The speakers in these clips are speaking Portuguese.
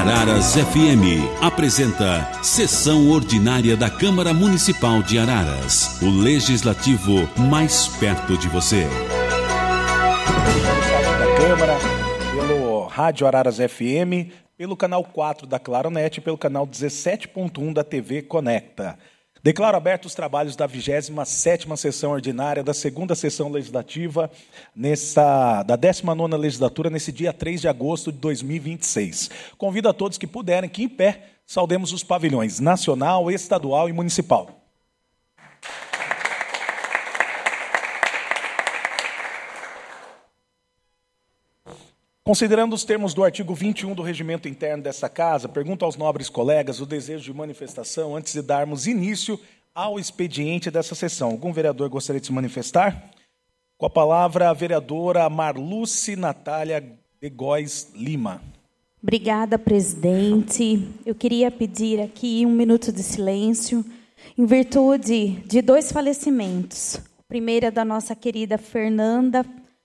Araras FM apresenta Sessão Ordinária da Câmara Municipal de Araras, o legislativo mais perto de você. Da Câmara, pelo Rádio Araras FM, pelo canal 4 da Claronet e pelo canal 17.1 da TV Conecta. Declaro abertos os trabalhos da 27ª Sessão Ordinária da 2ª Sessão Legislativa da 19ª Legislatura, nesse dia 3 de agosto de 2026. Convido a todos que puderem, que em pé, saudemos os pavilhões nacional, estadual e municipal. Considerando os termos do artigo 21 do Regimento Interno desta Casa, pergunto aos nobres colegas o desejo de manifestação antes de darmos início ao expediente dessa sessão. Algum vereador gostaria de se manifestar? Com a palavra, a vereadora Marluce Natália de Góes Lima. Obrigada, presidente. Eu queria pedir aqui um minuto de silêncio em virtude de 2 falecimentos. O primeiro é da nossa querida Fernanda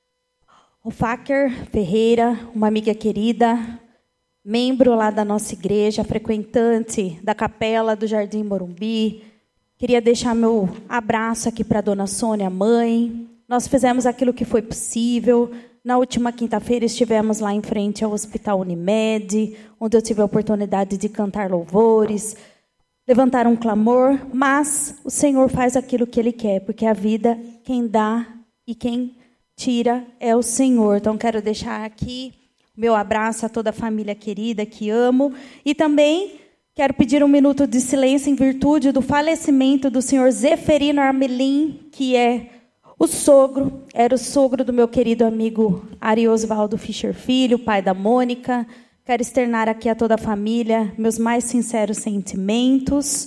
Facker Ferreira, uma amiga querida, membro lá da nossa igreja, frequentante da capela do Jardim Morumbi. Queria deixar meu abraço aqui para a dona Sônia, mãe. Nós fizemos aquilo que foi possível. Na última quinta-feira estivemos lá em frente ao Hospital Unimed, onde eu tive a oportunidade de cantar louvores, levantar um clamor, mas o Senhor faz aquilo que Ele quer, porque a vida, quem dá e quem tira é o Senhor. Então, quero deixar aqui meu abraço a toda a família querida que amo. E também quero pedir um minuto de silêncio em virtude do falecimento do senhor Zeferino Armelin, que era o sogro do meu querido amigo Ari Osvaldo Fischer Filho, pai da Mônica. Quero externar aqui a toda a família meus mais sinceros sentimentos.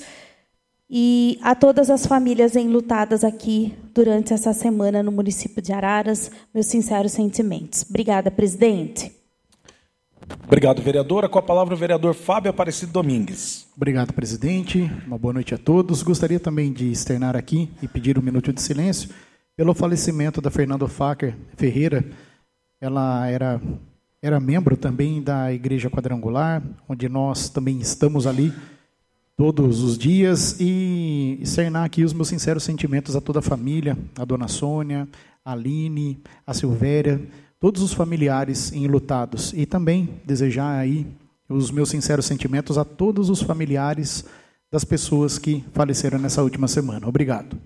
E a todas as famílias enlutadas aqui durante essa semana no município de Araras, meus sinceros sentimentos. Obrigada, presidente. Obrigado, vereadora. Com a palavra, o vereador Fábio Aparecido Domingues. Obrigado, presidente. Uma boa noite a todos. Gostaria também de externar aqui e pedir um minuto de silêncio pelo falecimento da Fernanda Facker Ferreira. Ela era membro também da Igreja Quadrangular, onde nós também estamos ali todos os dias, e externar aqui os meus sinceros sentimentos a toda a família, a dona Sônia, a Aline, a Silvéria, todos os familiares enlutados, e também desejar aí os meus sinceros sentimentos a todos os familiares das pessoas que faleceram nessa última semana. Obrigado.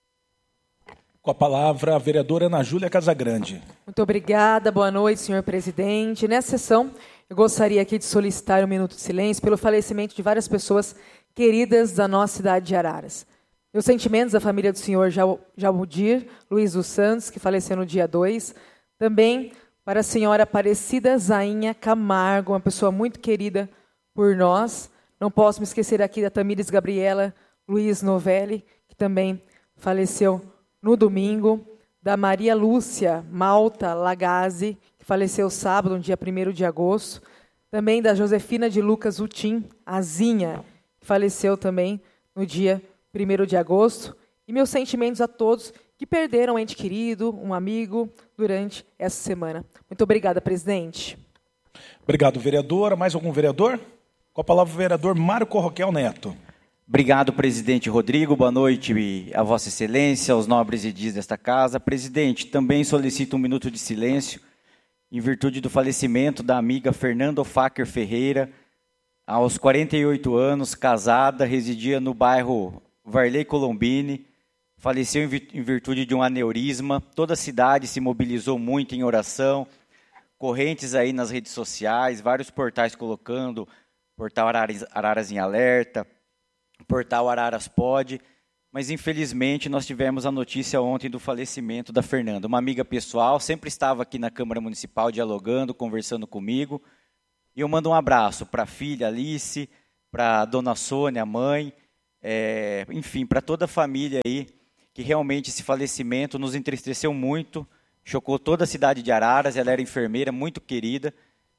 Com a palavra, a vereadora Ana Júlia Casagrande. Muito obrigada, boa noite, senhor presidente. Nessa sessão, eu gostaria aqui de solicitar um minuto de silêncio pelo falecimento de várias pessoas queridas da nossa cidade de Araras. Meus sentimentos à família do senhor Jalmudir Luiz dos Santos, que faleceu no dia 2. Também para a senhora Aparecida Zainha Camargo, uma pessoa muito querida por nós. Não posso me esquecer aqui da Tamires Gabriela Luiz Novelli, que também faleceu no domingo. Da Maria Lúcia Malta Lagazzi, que faleceu sábado, no dia 1º de agosto. Também da Josefina de Lucas Utim Azinha, que faleceu também no dia 1º de agosto. E meus sentimentos a todos que perderam um ente querido, um amigo, durante essa semana. Muito obrigada, presidente. Obrigado, vereadora. Mais algum vereador? Com a palavra, o vereador Marco Roquel Neto. Obrigado, presidente Rodrigo. Boa noite a Vossa Excelência, aos nobres edis desta casa. Presidente, também solicito um minuto de silêncio em virtude do falecimento da amiga Fernanda Facker Ferreira, aos 48 anos, casada, residia no bairro Varley Colombini, faleceu em virtude de um aneurisma. Toda a cidade se mobilizou muito em oração, correntes aí nas redes sociais, vários portais colocando, portal Araras em Alerta, portal Araras Pode, mas infelizmente nós tivemos a notícia ontem do falecimento da Fernanda, uma amiga pessoal, sempre estava aqui na Câmara Municipal dialogando, conversando comigo. E eu mando um abraço para a filha Alice, para a dona Sônia, a mãe, enfim, para toda a família aí, que realmente esse falecimento nos entristeceu muito, chocou toda a cidade de Araras. Ela era enfermeira, muito querida,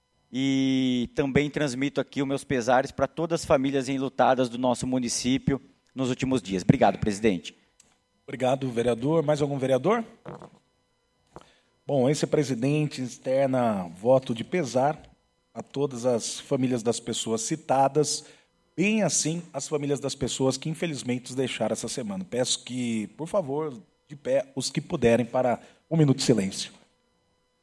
e também transmito aqui os meus pesares para todas as famílias enlutadas do nosso município nos últimos dias. Obrigado, presidente. Obrigado, vereador. Mais algum vereador? Bom, esse presidente externa voto de pesar a todas as famílias das pessoas citadas, bem assim as famílias das pessoas que infelizmente nos deixaram essa semana. Peço que, por favor, de pé, os que puderem, para um minuto de silêncio.